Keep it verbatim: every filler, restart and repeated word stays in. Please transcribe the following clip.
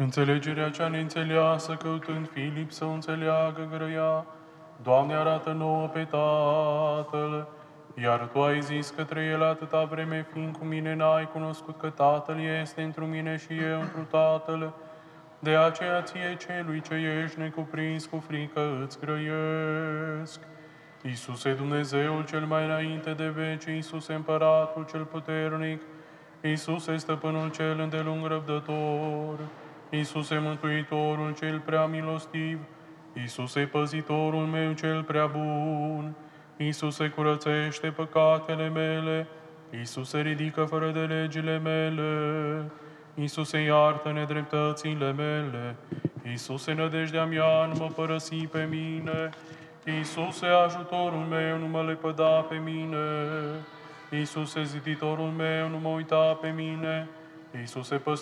Înțelegerea cea neînțeleasă, căutând Filip să o înțeleagă grăia, Doamne, arată nouă pe Tatăl, iar Tu ai zis către el atâta vreme, fiind cu mine, n-ai cunoscut că Tatăl este întru mine și eu întru Tatăl. De aceea ție celui ce ești necuprins cu frică îți grăiesc. Iisuse Dumnezeul cel mai înainte de veci, Iisuse Împăratul cel puternic, Iisuse Stăpânul cel îndelung răbdător, Iisuse Mântuitorul cel prea milostiv, Iisuse Păzitorul meu cel prea bun, Iisuse curățește păcatele mele, Iisuse ridică fără de legile mele, Iisuse iartă nedreptățile mele, Iisuse nădejdea mea, nu mă părăsi pe mine, Iisuse ajutorul meu, nu mă lepăda pe mine, Iisuse ziditorul meu, nu mă uita pe mine, Iisuse păstorul